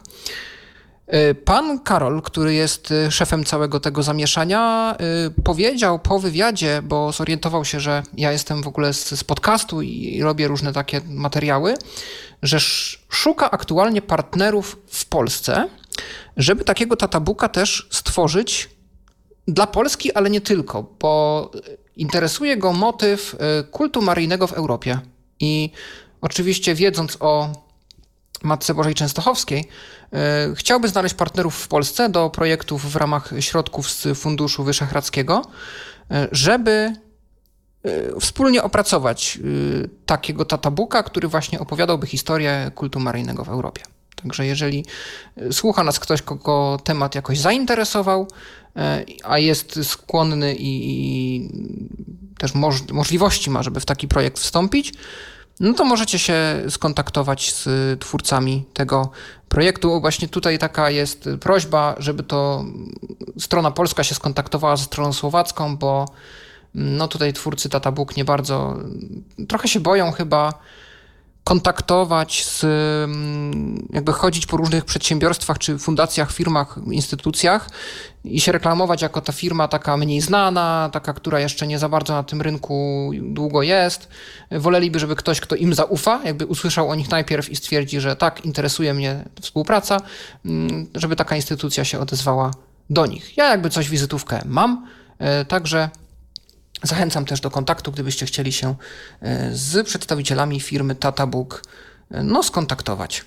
Pan Karol, który jest szefem całego tego zamieszania, powiedział po wywiadzie, bo zorientował się, że ja jestem w ogóle z podcastu i robię różne takie materiały, że szuka aktualnie partnerów w Polsce, żeby takiego tatabooka też stworzyć dla Polski, ale nie tylko, bo interesuje go motyw kultu maryjnego w Europie. I oczywiście wiedząc o Matce Bożej Częstochowskiej, chciałby znaleźć partnerów w Polsce do projektów w ramach środków z Funduszu Wyszehradzkiego, żeby wspólnie opracować takiego tatabooka, który właśnie opowiadałby historię kultu maryjnego w Europie. Także jeżeli słucha nas ktoś, kogo temat jakoś zainteresował, a jest skłonny i też możliwości ma, żeby w taki projekt wstąpić, no to możecie się skontaktować z twórcami tego projektu. Właśnie tutaj taka jest prośba, żeby to strona polska się skontaktowała ze stroną słowacką, bo no tutaj twórcy Tata Book nie bardzo, trochę się boją chyba kontaktować jakby chodzić po różnych przedsiębiorstwach, czy fundacjach, firmach, instytucjach i się reklamować jako ta firma taka mniej znana, taka, która jeszcze nie za bardzo na tym rynku długo jest. Woleliby, żeby ktoś, kto im zaufa, jakby usłyszał o nich najpierw i stwierdzi, że tak, interesuje mnie współpraca, żeby taka instytucja się odezwała do nich. Ja jakby coś, wizytówkę mam, także zachęcam też do kontaktu, gdybyście chcieli się z przedstawicielami firmy Tata Book skontaktować.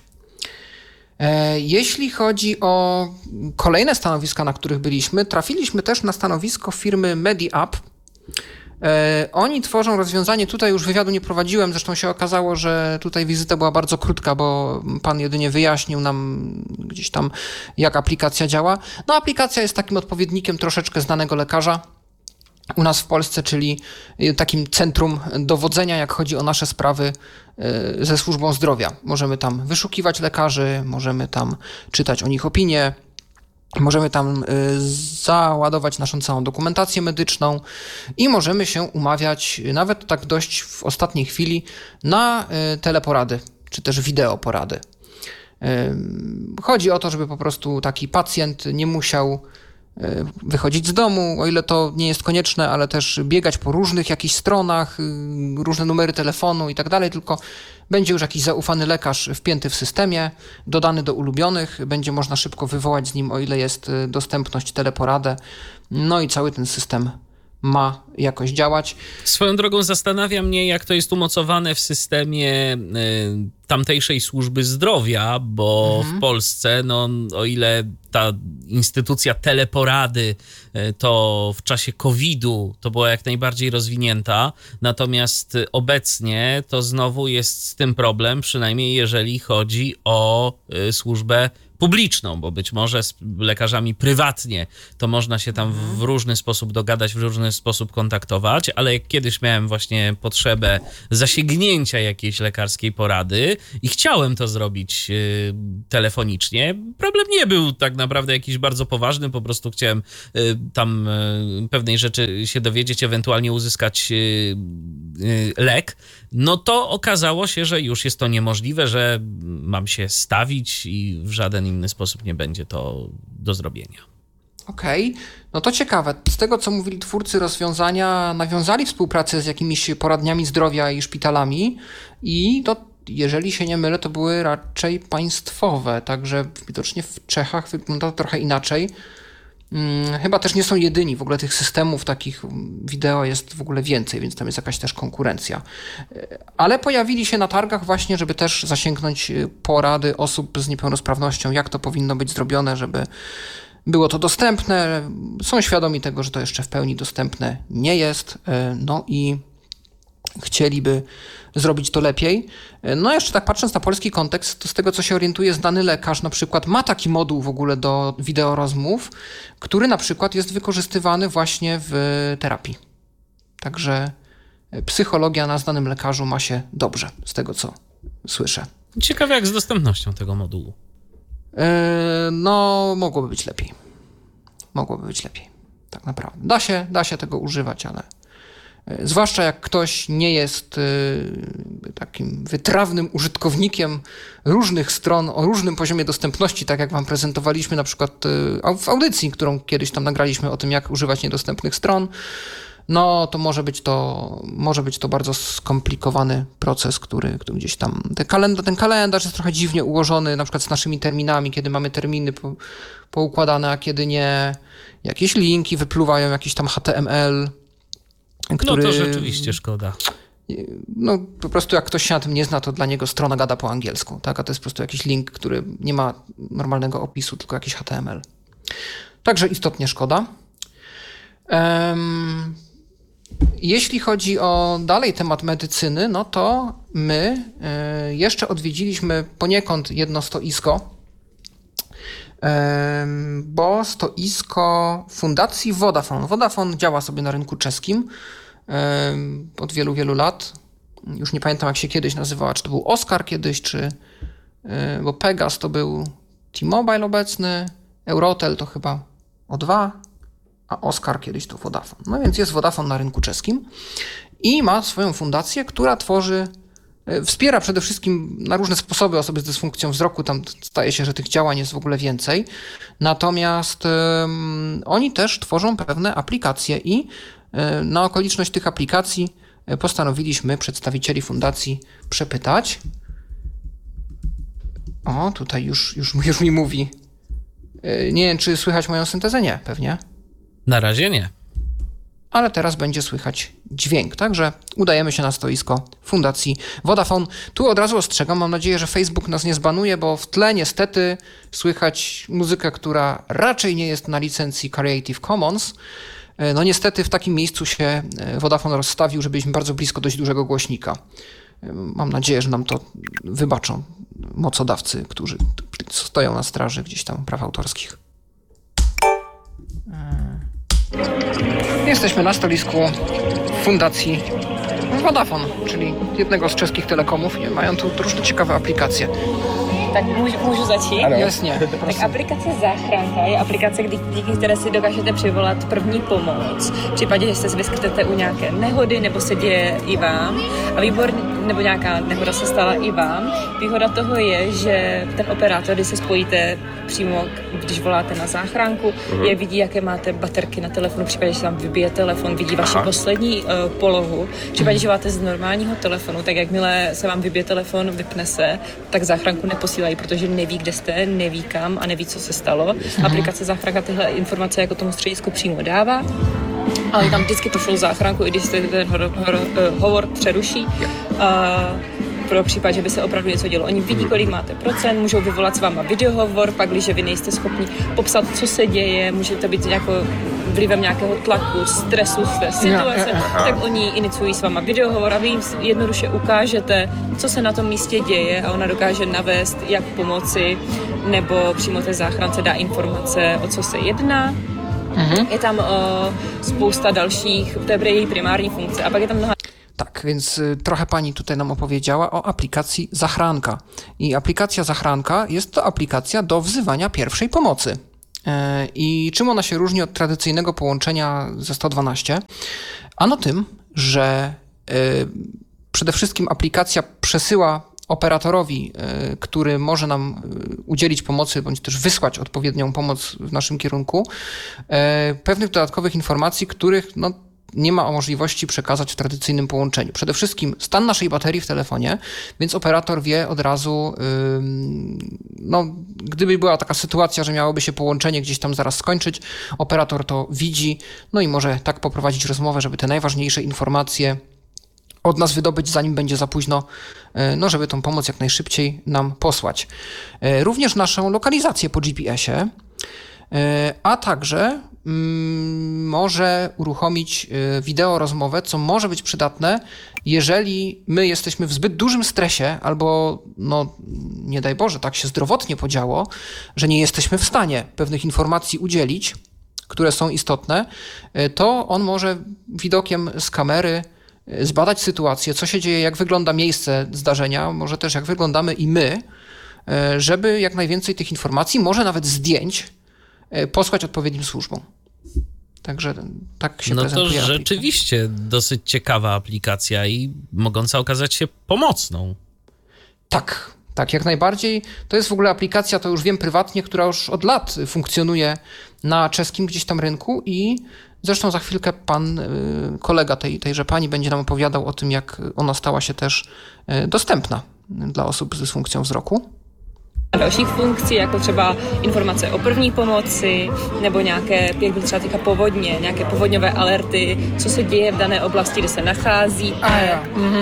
Jeśli chodzi o kolejne stanowiska, na których byliśmy, trafiliśmy też na stanowisko firmy MediUp. Oni tworzą rozwiązanie, tutaj już wywiadu nie prowadziłem, zresztą się okazało, że tutaj wizyta była bardzo krótka, bo pan jedynie wyjaśnił nam gdzieś tam, jak aplikacja działa. No aplikacja jest takim odpowiednikiem troszeczkę znanego lekarza u nas w Polsce, czyli takim centrum dowodzenia, jak chodzi o nasze sprawy ze służbą zdrowia. Możemy tam wyszukiwać lekarzy, możemy tam czytać o nich opinie, możemy tam załadować naszą całą dokumentację medyczną i możemy się umawiać nawet tak dość w ostatniej chwili na teleporady, czy też wideoporady. Chodzi o to, żeby po prostu taki pacjent nie musiał wychodzić z domu, o ile to nie jest konieczne, ale też biegać po różnych jakichś stronach, różne numery telefonu i tak dalej, tylko będzie już jakiś zaufany lekarz wpięty w systemie, dodany do ulubionych, będzie można szybko wywołać z nim, o ile jest dostępność, teleporadę, no i cały ten system ma jakoś działać. Swoją drogą zastanawia mnie, jak to jest umocowane w systemie tamtejszej służby zdrowia, bo w Polsce, no o ile ta instytucja teleporady to w czasie COVID-u to była jak najbardziej rozwinięta, natomiast obecnie to znowu jest z tym problem, przynajmniej jeżeli chodzi o służbę publiczną, bo być może z lekarzami prywatnie to można się tam w różny sposób dogadać, w różny sposób kontaktować, ale jak kiedyś miałem właśnie potrzebę zasięgnięcia jakiejś lekarskiej porady i chciałem to zrobić telefonicznie, problem nie był tak naprawdę jakiś bardzo poważny, po prostu chciałem tam pewnej rzeczy się dowiedzieć, ewentualnie uzyskać lek, no to okazało się, że już jest to niemożliwe, że mam się stawić i w żaden inny sposób nie będzie to do zrobienia. Okej, no to ciekawe. Z tego, co mówili twórcy rozwiązania, nawiązali współpracę z jakimiś poradniami zdrowia i szpitalami i to, jeżeli się nie mylę, to były raczej państwowe, także widocznie w Czechach wygląda to trochę inaczej. Chyba też nie są jedyni, w ogóle tych systemów takich wideo jest w ogóle więcej, więc tam jest jakaś też konkurencja. Ale pojawili się na targach właśnie, żeby też zasięgnąć porady osób z niepełnosprawnością, jak to powinno być zrobione, żeby było to dostępne. Są świadomi tego, że to jeszcze w pełni dostępne nie jest, no i chcieliby zrobić to lepiej. No jeszcze tak patrząc na polski kontekst, to z tego, co się orientuje, znany lekarz na przykład ma taki moduł w ogóle do wideorozmów, który na przykład jest wykorzystywany właśnie w terapii. Także psychologia na znanym lekarzu ma się dobrze, z tego, co słyszę. Ciekawe jak z dostępnością tego modułu. No, mogłoby być lepiej. Mogłoby być lepiej, tak naprawdę. Da się tego używać, ale zwłaszcza jak ktoś nie jest takim wytrawnym użytkownikiem różnych stron o różnym poziomie dostępności, tak jak wam prezentowaliśmy na przykład w audycji, którą kiedyś tam nagraliśmy o tym, jak używać niedostępnych stron, no to może być to bardzo skomplikowany proces, który gdzieś tam... Ten kalendarz jest trochę dziwnie ułożony, na przykład z naszymi terminami, kiedy mamy terminy poukładane, a kiedy nie. Jakieś linki wypluwają, jakiś tam HTML, który... No to rzeczywiście szkoda. No po prostu jak ktoś się na tym nie zna, to dla niego strona gada po angielsku, tak? A to jest po prostu jakiś link, który nie ma normalnego opisu, tylko jakiś HTML. Także istotnie szkoda. Jeśli chodzi o dalej temat medycyny, no to my jeszcze odwiedziliśmy poniekąd jedno stoisko, bo stoisko Fundacji Vodafone. Vodafone działa sobie na rynku czeskim od wielu, wielu lat. Już nie pamiętam, jak się kiedyś nazywała, czy to był Oscar kiedyś, czy... bo Pegas to był T-Mobile obecny, Eurotel to chyba O2, a Oscar kiedyś to Vodafone. No więc jest Vodafone na rynku czeskim i ma swoją fundację, która wspiera przede wszystkim na różne sposoby osoby z dysfunkcją wzroku. Tam staje się, że tych działań jest w ogóle więcej. Natomiast oni też tworzą pewne aplikacje i na okoliczność tych aplikacji postanowiliśmy przedstawicieli fundacji przepytać. O, tutaj już mi mówi. Nie wiem, czy słychać moją syntezę? Nie, pewnie. Na razie nie. Ale teraz będzie słychać dźwięk, także udajemy się na stoisko Fundacji Vodafone. Tu od razu ostrzegam, mam nadzieję, że Facebook nas nie zbanuje, bo w tle niestety słychać muzykę, która raczej nie jest na licencji Creative Commons. No niestety w takim miejscu się Vodafone rozstawił, że byliśmy bardzo blisko dość dużego głośnika. Mam nadzieję, że nam to wybaczą mocodawcy, którzy stoją na straży gdzieś tam praw autorskich. Jesteśmy na stoisku Fundacji Vodafone, czyli jednego z czeskich telekomów. Mają tu różne ciekawe aplikacje. Tak můžu začít? Ano. Jasně. Tak aplikace Záchranka je aplikace, díky které si dokážete přivolat první pomoc. V případě, že se vyskytnete u nějaké nehody nebo se děje i vám. A nebo nějaká nehoda se stala i vám. Výhoda toho je, že ten operátor, když se spojíte přímo, když voláte na záchranku, je vidí, jaké máte baterky na telefonu. V případě, že se vám vybije telefon, vidí vaši poslední polohu. V případě, že voláte z normálního telefonu, tak jakmile se vám vybije telefon, vypne se, tak záchranku neposílají, protože neví, kde jste, neví kam a neví, co se stalo. Aplikace Záchranka tyhle informace jako tomu středisku přímo dává. Ale tam vždycky pošlou záchranku, i když se ten hovor přeruší. Pro případ, že by se opravdu něco dělo. Oni vidí, kolik máte procent, můžou vyvolat s váma videohovor, pak když vy nejste schopni popsat, co se děje, může to být jako vlivem nějakého tlaku, stresu z té situace, tak oni iniciují s váma videohovor a vy jim jednoduše ukážete, co se na tom místě děje a ona dokáže navést, jak pomoci, nebo přímo té záchrance dá informace, o co se jedná. Je tam spousta dalszych, to je její primární funkce a pak je tam mnoha. Tak, więc trochę pani tutaj nam opowiedziała o aplikacji Zachránka. I aplikacja Zachránka jest to aplikacja do wzywania pierwszej pomocy. I czym ona się różni od tradycyjnego połączenia ze 112? Ano tym, że przede wszystkim aplikacja przesyła operatorowi, który może nam udzielić pomocy, bądź też wysłać odpowiednią pomoc w naszym kierunku, pewnych dodatkowych informacji, których nie ma możliwości przekazać w tradycyjnym połączeniu. Przede wszystkim stan naszej baterii w telefonie, więc operator wie od razu, gdyby była taka sytuacja, że miałoby się połączenie gdzieś tam zaraz skończyć, operator to widzi, i może tak poprowadzić rozmowę, żeby te najważniejsze informacje od nas wydobyć, zanim będzie za późno, żeby tą pomoc jak najszybciej nam posłać. Również naszą lokalizację po GPS-ie, a także może uruchomić wideo rozmowę, co może być przydatne, jeżeli my jesteśmy w zbyt dużym stresie albo, nie daj Boże, tak się zdrowotnie podziało, że nie jesteśmy w stanie pewnych informacji udzielić, które są istotne, to on może widokiem z kamery zbadać sytuację, co się dzieje, jak wygląda miejsce zdarzenia, może też jak wyglądamy i my, żeby jak najwięcej tych informacji, może nawet zdjęć, posłać odpowiednim służbom. Także tak się prezentuje. To rzeczywiście dosyć ciekawa aplikacja i mogąca okazać się pomocną. Tak, jak najbardziej. To jest w ogóle aplikacja, to już wiem prywatnie, która już od lat funkcjonuje na czeskim gdzieś tam rynku i zresztą za chwilkę pan kolega tejże pani będzie nam opowiadał o tym, jak ona stała się też dostępna dla osób z dysfunkcją wzroku. Dalších funkcí, jako třeba informace o první pomoci, nebo nějaké, jak by třeba týká povodně, nějaké povodňové alerty, co se děje v dané oblasti, kde se nacházíte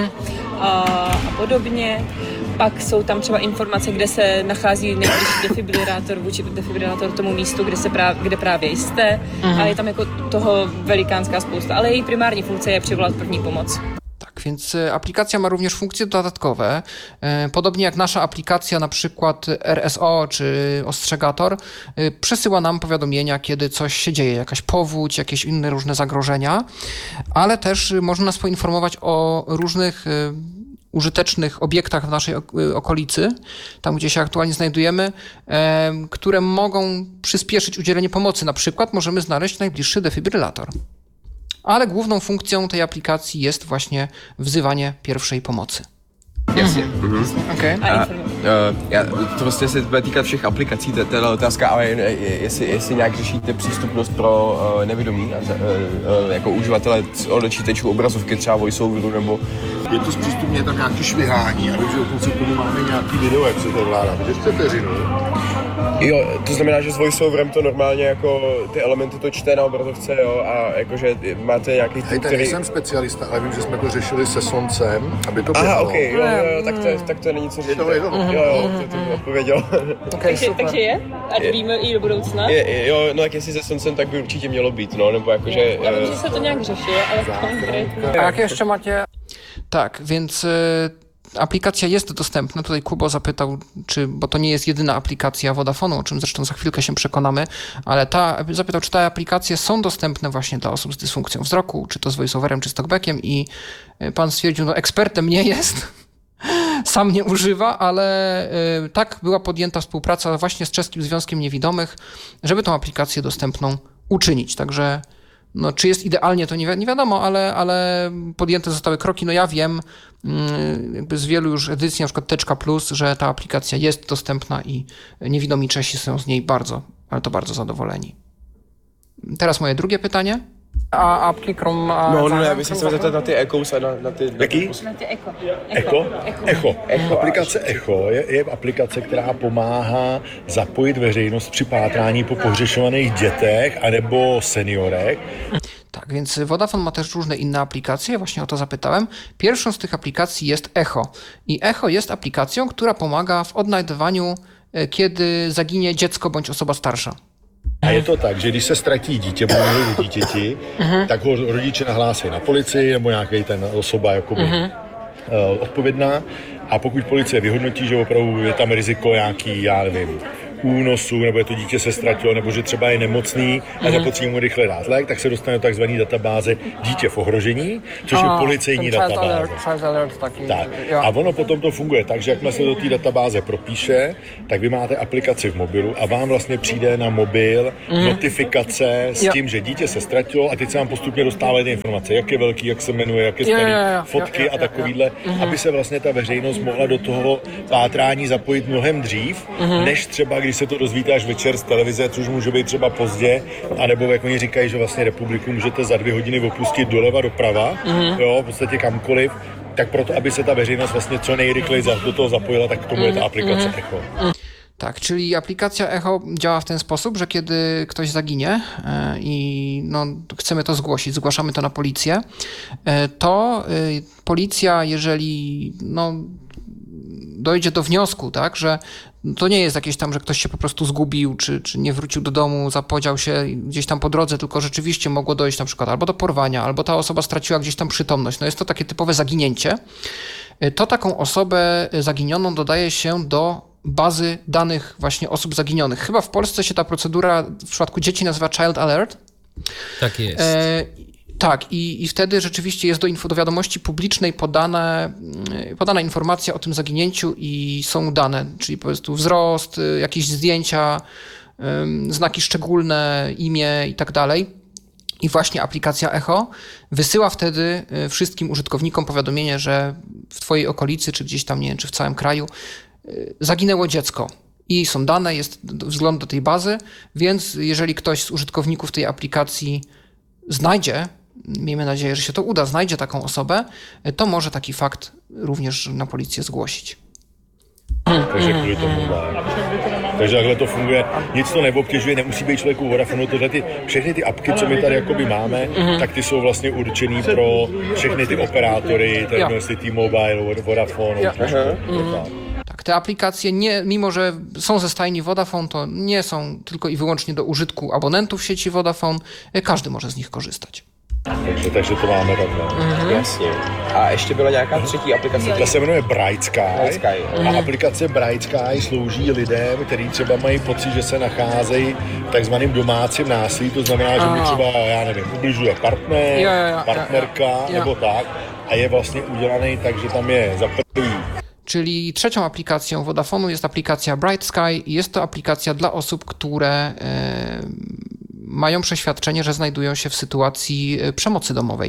a podobně. Pak jsou tam třeba informace, kde se nachází nejbližší defibrilátor vůči defibrilátor tomu místu, kde právě jste. A je tam jako toho velikánská spousta. Ale její primární funkce je přivolat první pomoc. Tak, więc aplikacja ma również funkcje dodatkowe. Podobnie jak nasza aplikacja, na przykład RSO czy Ostrzegator, przesyła nam powiadomienia, kiedy coś się dzieje, jakaś powódź, jakieś inne różne zagrożenia, ale też można nas poinformować o różnych użytecznych obiektach w naszej okolicy, tam gdzie się aktualnie znajdujemy, które mogą przyspieszyć udzielenie pomocy. Na przykład możemy znaleźć najbliższy defibrylator. Ale główną funkcją tej aplikacji jest właśnie wzywanie pierwszej pomocy. Jasně. Okay. To vlastně se bude týkat všech aplikací, to je otázka, ale jestli nějak řešíte přístupnost pro nevědomí, jako uživatele odečítačů obrazovky, třeba voiceoveru, nebo... Je to zpřístupně tam nějaký švihání, a vím, že dokonce k tomu máme nějaký video, jak se to vládá, že jste vteřinu. Jo, to znamená, že s voiceoverem to normálně jako ty elementy to čte na obrazovce, jo, a jakože máte nějaký tým, který... Nejsem specialista, ale vím, že jsme to řešili se Soncem, aby to běhalo. Aha, okej, jo, tak to není co říct. Jo, to odpověděl. Takže je? Ať víme i do budoucna? Jo, tak jestli se Soncem, tak by určitě mělo být, nebo jakože... Já vím, že se to nějak řeší, ale konkrétně... A jak jeszcze macie... Tak, więc aplikacja jest dostępna. Tutaj Kubo zapytał, bo to nie jest jedyna aplikacja Vodafonu, o czym zresztą za chwilkę się przekonamy, ale zapytał, czy te aplikacje są dostępne właśnie dla osób z dysfunkcją wzroku, czy to z voiceoverem, czy z talkbackiem i pan stwierdził, ekspertem nie jest, sam nie używa, ale tak była podjęta współpraca właśnie z Czeskim Związkiem Niewidomych, żeby tą aplikację dostępną uczynić. Także czy jest idealnie, to nie wiadomo, ale podjęte zostały kroki. Ja wiem jakby z wielu już edycji, na przykład Teczka Plus, że ta aplikacja jest dostępna i niewidomi Czesi są z niej bardzo zadowoleni. Teraz moje drugie pytanie. A apki Chrome... já bych se chtěl zeptat na ty Echos a na ty... Jaký? Na ty Echo. Echo. Aplikace Echo je aplikace, která pomáhá zapojit veřejnost při pátrání po pohřešovaných dětech anebo seniorech. Tak, więc Vodafone ma też różne inne aplikacje, właśnie o to zapytałem. Pierwszą z tych aplikacji jest Echo. I Echo jest aplikacją, która pomaga w odnajdywaniu, kiedy zaginie dziecko bądź osoba starsza. A je to tak, že když se ztratí dítě, nebo dítěti, tak ho rodiče nahlásí na policii nebo nějaký ten osoba jakoby odpovědná. A pokud policie vyhodnotí, že opravdu je tam riziko nějaký, já nevím, únosu, nebo je to dítě se ztratilo, nebo že třeba je nemocný a zapotřebí mu rychle dát lék, tak se dostane do takzvané databáze dítě v ohrožení, což je policejní databáze. Tak. A ono potom to funguje tak, že jakmile se do té databáze propíše, tak vy máte aplikaci v mobilu a vám vlastně přijde na mobil notifikace s tím, že dítě se ztratilo a teď se vám postupně dostávají ty informace, jak je velký, jak se jmenuje, jak je starý, fotky a takovýhle, aby se vlastně ta veřejnost mohla do toho pátrání zapojit mnohem dřív, než třeba když se to dozvíte až večer z televize, což může být třeba pozdě, anebo jak oni říkají, že vlastně republiku můžete za 2 hodiny opustit doleva doprava, jo, v podstatě kamkoliv, tak proto, aby se ta veřejnost vlastně co nejrychleji do toho zapojila, tak k tomu je ta aplikace Echo. Tak, czyli aplikacja Echo działa w ten sposób, że kiedy ktoś zaginie i chcemy to zgłosić, zgłaszamy to na policję, to policja, jeżeli dojdzie do wniosku, tak, że to nie jest jakieś tam, że ktoś się po prostu zgubił, czy nie wrócił do domu, zapodział się gdzieś tam po drodze, tylko rzeczywiście mogło dojść na przykład albo do porwania, albo ta osoba straciła gdzieś tam przytomność. Jest to takie typowe zaginięcie. To taką osobę zaginioną dodaje się do bazy danych właśnie osób zaginionych. Chyba w Polsce się ta procedura w przypadku dzieci nazywa Child Alert. Tak jest. Tak, i wtedy rzeczywiście jest do wiadomości publicznej podana informacja o tym zaginięciu i są dane, czyli po prostu wzrost, jakieś zdjęcia, znaki szczególne, imię i tak dalej. I właśnie aplikacja Echo wysyła wtedy wszystkim użytkownikom powiadomienie, że w twojej okolicy, czy gdzieś tam, nie wiem, czy w całym kraju zaginęło dziecko. I są dane, jest wzgląd do tej bazy, więc jeżeli ktoś z użytkowników tej aplikacji znajdzie, miejmy nadzieję, że się to uda, znajdzie taką osobę, to może taki fakt również na policję zgłosić. Takže kvůli tomu Takže takhle to funguje, nic to neobtěžuje, nemusí být člověku Vodafonu, všechny ty apky, co my tady jakoby máme, tak ty jsou vlastně určený pro všechny ty operátory, ten T-Mobile, Vodafone. Tak, te aplikacje, mimo że są ze stajni Vodafone, to nie są tylko i wyłącznie do użytku abonentów sieci Vodafone, każdy może z nich korzystać. Takže to máme takhle. Jasně. A ještě byla nějaká třetí aplikace? Ta se jmenuje Bright Sky. A aplikace Bright Sky slouží lidem, kteří třeba mají pocit, že se nacházejí v takzvaném domácím násilí, to znamená, že mu třeba, já nevím, ubližuje partner, partnerka nebo tak a je vlastně udělaný tak, že tam je za první. Czyli trzecią aplikacją Vodafonu jest aplikacja Bright Sky i jest to aplikacja dla osób, które mają przeświadczenie, że znajdują się w sytuacji przemocy domowej.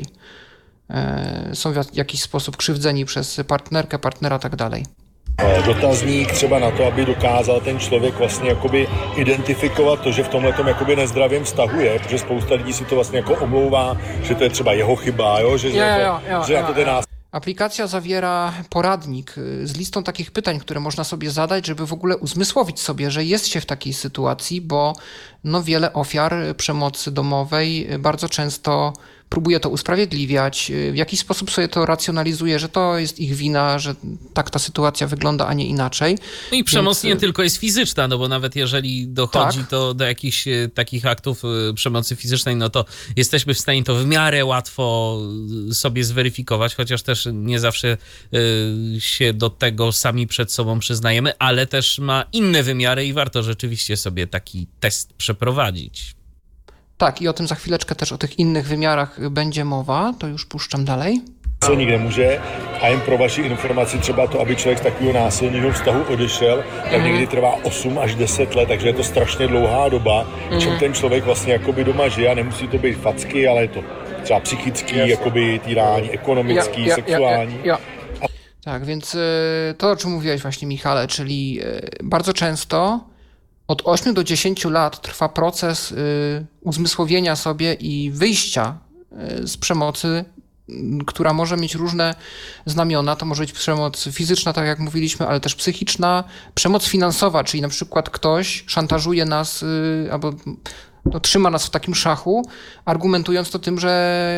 Są w jakiś sposób krzywdzeni przez partnerkę, partnera, tak dalej. Dotazník třeba na to, aby dokázal ten člověk vlastně jakoby identifikovat to, že v tomhletom jakoby nezdravém vztahu je, protože spousta lidí si to vlastně jako omlouvá, že to je třeba jeho chyba, jo? Že na to ten nás. Aplikacja zawiera poradnik z listą takich pytań, które można sobie zadać, żeby w ogóle uzmysłowić sobie, że jest się w takiej sytuacji, bo wiele ofiar przemocy domowej bardzo często próbuje to usprawiedliwiać, w jakiś sposób sobie to racjonalizuje, że to jest ich wina, że tak ta sytuacja wygląda, a nie inaczej. No i przemoc nie tylko jest fizyczna, no bo nawet jeżeli dochodzi to do jakichś takich aktów przemocy fizycznej, no to jesteśmy w stanie to w miarę łatwo sobie zweryfikować, chociaż też nie zawsze się do tego sami przed sobą przyznajemy, ale też ma inne wymiary i warto rzeczywiście sobie taki test przeprowadzić. Tak, i o tym za chwileczkę też, o tych innych wymiarach będzie mowa, to już puszczam dalej. Násilník nemůže a jen pro vaši informaci třeba to, aby člověk z takového násilného vztahu odešel, tak někdy trvá 8 až 10 let, takže je to strašně dlouhá doba, čím ten člověk vlastně jakoby doma žije a nemusí to být facky, ale je to třeba psychický, jakoby týrání, ekonomický, sexuální. Tak, więc to, o czym mówiłeś właśnie, Michale, czyli bardzo często od 8 do 10 lat trwa proces uzmysłowienia sobie i wyjścia z przemocy, która może mieć różne znamiona. To może być przemoc fizyczna, tak jak mówiliśmy, ale też psychiczna. Przemoc finansowa, czyli na przykład ktoś szantażuje nas albo trzyma nas w takim szachu, argumentując to tym, że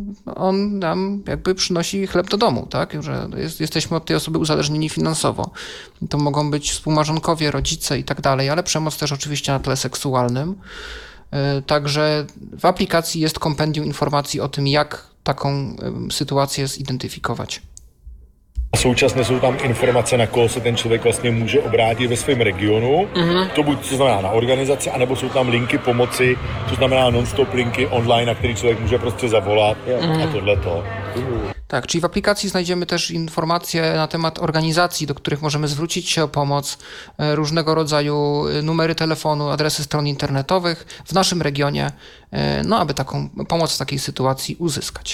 on nam jakby przynosi chleb do domu, tak? Że jesteśmy od tej osoby uzależnieni finansowo. To mogą być współmarzonkowie, rodzice i tak dalej, ale przemoc też oczywiście na tle seksualnym. Także w aplikacji jest kompendium informacji o tym, jak taką sytuację zidentyfikować. Současně jsou tam informace, na koho se ten člověk vlastně může obrátit ve svém regionu. To buď to znamená na organizaci, anebo jsou tam linky pomoci, to znamená non-stop linky online, na který člověk může prostě zavolat a tohleto. Tak, czyli w aplikacji znajdziemy też informacje na temat organizacji, do których możemy zwrócić się o pomoc, różnego rodzaju numery telefonu, adresy stron internetowych w naszym regionie, no aby taką pomoc w takiej sytuacji uzyskać.